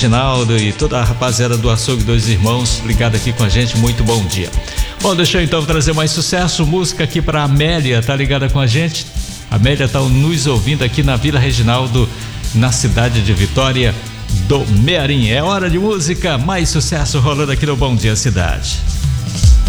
Reginaldo e toda a rapaziada do Açougue Dois Irmãos ligada aqui com a gente, muito bom dia. Bom, deixa eu então trazer mais sucesso, música aqui pra Amélia, tá ligada com a gente? A Amélia tá nos ouvindo aqui na Vila Reginaldo, na cidade de Vitória do Mearim. É hora de música, mais sucesso rolando aqui no Bom Dia Cidade.